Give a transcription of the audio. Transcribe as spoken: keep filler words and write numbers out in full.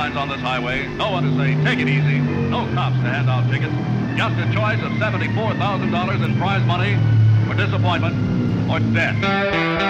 signs on this highway. No one to say, take it easy. No cops to hand out tickets. Just a choice of seventy-four thousand dollars in prize money for disappointment or death.